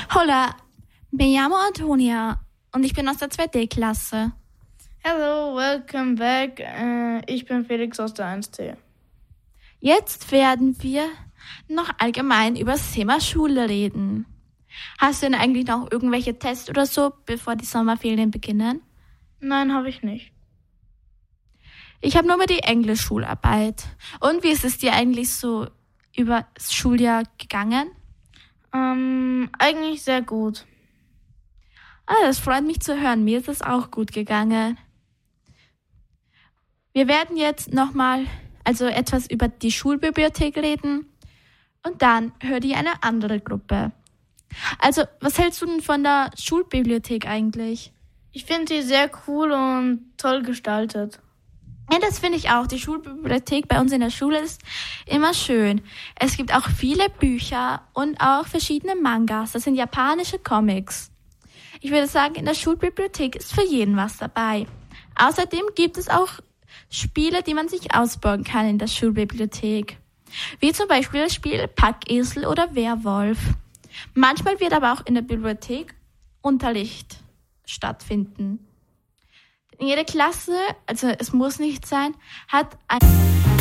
Hola, me llamo Antonia und ich bin aus der 2D-Klasse. Hello, welcome back. Ich bin Felix aus der 1C. Jetzt werden wir noch allgemein über das Thema Schule reden. Hast du denn eigentlich noch irgendwelche Tests oder so, bevor die Sommerferien beginnen? Nein, habe ich nicht. Ich habe nur mal die Englisch-Schularbeit. Und wie ist es dir eigentlich so über das Schuljahr gegangen? Eigentlich sehr gut. Das freut mich zu hören. Mir ist es auch gut gegangen. Wir werden jetzt nochmal etwas über die Schulbibliothek reden und dann hört ihr eine andere Gruppe. Also, was hältst du denn von der Schulbibliothek eigentlich? Ich finde sie sehr cool und toll gestaltet. Ja, das finde ich auch. Die Schulbibliothek bei uns in der Schule ist immer schön. Es gibt auch viele Bücher und auch verschiedene Mangas. Das sind japanische Comics. Ich würde sagen, in der Schulbibliothek ist für jeden was dabei. Außerdem gibt es auch Spiele, die man sich ausbauen kann in der Schulbibliothek. Wie zum Beispiel das Spiel Packesel oder Werwolf. Manchmal wird aber auch in der Bibliothek Unterricht stattfinden. Jede Klasse, also es muss nicht sein, hat ein